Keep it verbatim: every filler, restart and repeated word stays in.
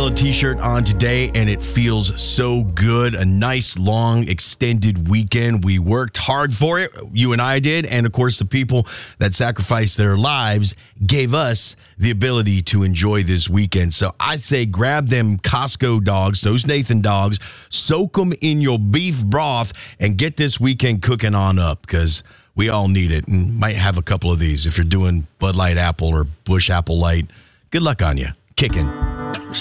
Gorilla t-shirt on today, and it feels so good. A nice, long, extended weekend. We worked hard for it. You and I did. And, of course, the people that sacrificed their lives gave us the ability to enjoy this weekend. So I say grab them Costco dogs, those Nathan dogs, soak them in your beef broth, and get this weekend cooking on up, because we all need it, and might have a couple of these if you're doing Bud Light Apple or Busch Apple Light. Good luck on you. Kicking.